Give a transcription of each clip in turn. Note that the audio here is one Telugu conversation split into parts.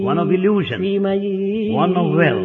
one of illusion, శ్రీమయీ one of wealth,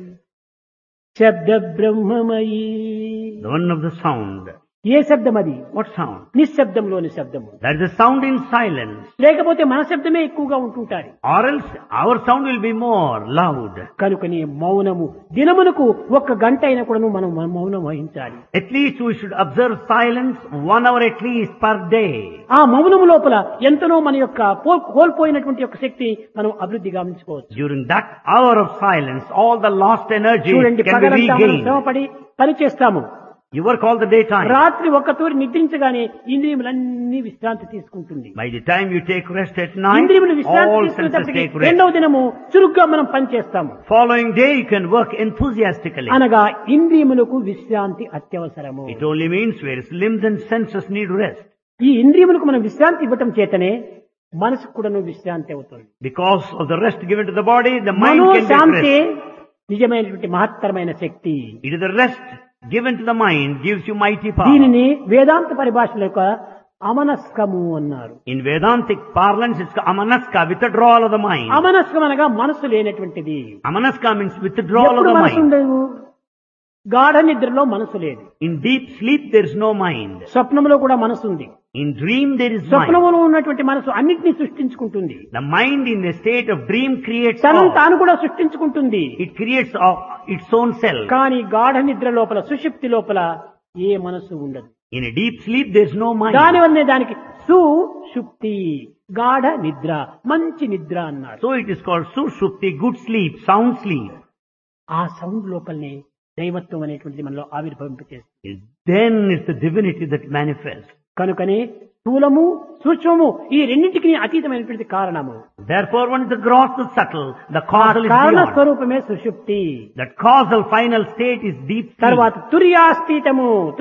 శబ్ద బ్రహ్మమయీ. the one of the sound. ఏ శబ్దం అది? What sound? నిశ్శబ్దంలోని శబ్దము. That is the sound in silence. లేకపోతే మన శబ్దమే ఎక్కువగా ఉంటుంటారు. Or else our sound will be more loud. కనుకనే మౌనము దినమునకు 1 గంట అయినా కూడా మనం మౌనం వహించాలి. At least we should observe silence 1 hour at least per day. ఆ మౌనము లోపల ఎంతనో మన యొక్క కోల్పోయినటువంటి యొక్క శక్తి మనం అభివృద్ధి గావించుకోవచ్చు. During that hour of silence, all the lost energy చూడండి, can be పగలంతా మనం regained. శ్రమపడి పని చేస్తాము. You work all the daytime. రాత్రి ఒక్కతూరి నిద్రించగానే ఇంద్రియములన్నీ విశ్రాంతి తీసుకుంటుంది. By the time you take rest at night, ఇంద్రియములు విశ్రాంతి all senses తీసుకునేటప్పటికి take rest. రెండవ దినము చురుగ్గా మనం పని చేస్తాము. Following day you can work enthusiastically. అనగా ఇంద్రియములకు విశ్రాంతి అత్యవసరము. It only means whereas limbs and senses need rest. ఈ ఇంద్రియములకు మనం విశ్రాంతి ఇవ్వటం చేతనే మనసుకు కూడాను విశ్రాంతి అవుతుంది. Because of the rest given to the body, the mind Mano can get Shanti rest. నిజమైనటువంటి మహత్తరమైన శక్తి. It is the rest given to the mind gives you mighty power. దీనిని వేదాంత పరిభాషలో యొక్క అమనస్కము అన్నారు. In Vedantic parlance, it's amanaska, withdrawal of the mind. అమనస్కం అనగా మనసు లేనటువంటిది. Amanaska means withdrawal of ఎప్పుడు the మనసు mind. ఉండదు? గాఢ నిద్రలో మనసు లేదు. In deep sleep, there is no mind. స్వప్నంలో కూడా మనసు ఉంది. In dream, there is mind. స్వప్నంలో ఉన్నటువంటి మనసు అన్నిటినీ సృష్టించుకుంటుంది. The mind in a state of dream creates తనను all. తాను కూడా సృష్టించుకుంటుంది. It creates its own self. కానీ గాఢ నిద్ర లోపల, సుషుప్తి లోపల ఏ మనసు ఉండదు. In a deep sleep, there is no mind. దానివల్లనే దానికి సుషుప్తి, గాఢ నిద్ర, మంచి నిద్ర అన్నారు. So it is called sushupti, good sleep, sound sleep. ఆ సౌండ్ లోపలనే దైవత్వం అనేటువంటిది మనలో ఆవిర్భవింపచేస్తుంది. Then it's the divinity that manifests. కనుకనే స్థూలము సూక్ష్మము ఈ రెండింటికి అతీతమైనటువంటి కారణము. Therefore, one is the gross, the subtle, the causal is కారణ beyond. స్వరూపమే సుషుప్తి. That causal final state is deep sleep. తర్వాత తుర్యాస్థితము.